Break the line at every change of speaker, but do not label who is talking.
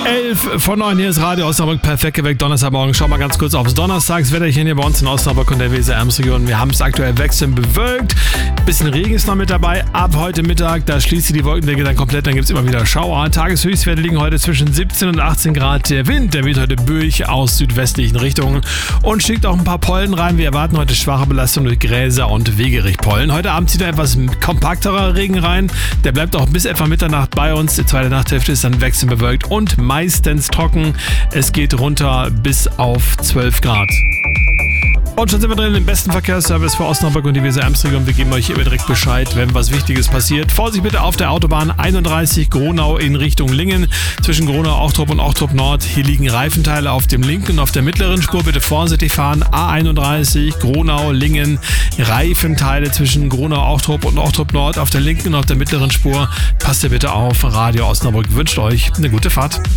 11:09, hier ist Radio Osnabrück, perfekt geweckt, Donnerstagmorgen. Schau mal ganz kurz aufs Donnerstagswetterchen hier bei uns in Osnabrück und der Weser-Ems-Region. Wir haben es aktuell wechselnd bewölkt, bisschen Regen ist noch mit dabei. Ab heute Mittag, da schließt die Wolkendecke dann komplett, dann gibt es immer wieder Schauer. Tageshöchstwerte liegen heute zwischen 17 und 18 Grad. Der Wind, der weht heute böig aus südwestlichen Richtungen und schickt auch ein paar Pollen rein. Wir erwarten heute schwache Belastung durch Gräser und Wegerichtpollen. Heute Abend zieht da etwas kompakterer Regen rein. Der bleibt auch bis etwa Mitternacht bei uns. Die zweite Nachthälfte ist dann wechselnd bewölkt und meistens trocken. Es geht runter bis auf 12 Grad. Und schon sind wir drin im besten Verkehrsservice für Osnabrück und die Weser-Ems-Region. Wir geben euch immer direkt Bescheid, wenn was Wichtiges passiert. Vorsicht bitte auf der Autobahn 31 Gronau in Richtung Lingen. Zwischen Gronau-Auchtrup und Auchtrup Nord. Hier liegen Reifenteile auf dem linken und auf der mittleren Spur. Bitte vorsichtig fahren. A31 Gronau-Lingen. Reifenteile zwischen Gronau-Auchtrup und Auchtrup Nord auf der linken und auf der mittleren Spur. Passt ihr bitte auf. Radio Osnabrück wünscht euch eine gute Fahrt.